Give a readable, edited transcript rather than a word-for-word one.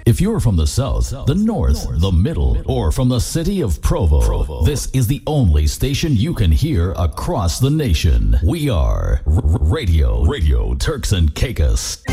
If you're from the south, the north, the middle, or from the city of Provo, this is the only station you can hear across the nation. We are Radio Turks and Caicos.